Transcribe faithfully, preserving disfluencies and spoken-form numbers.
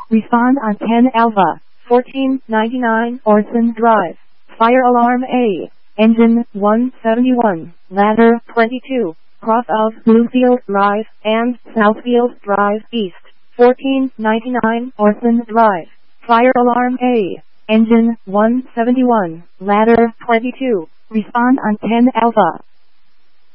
Respond on ten Alpha, fourteen ninety-nine Orson Drive. Fire alarm A. Engine one seventy-one, ladder twenty-two, cross of Bluefield Drive and Southfield Drive East, fourteen ninety-nine Orson Drive. Fire alarm A. Engine one seventy-one, ladder twenty-two. Respond on ten Alpha.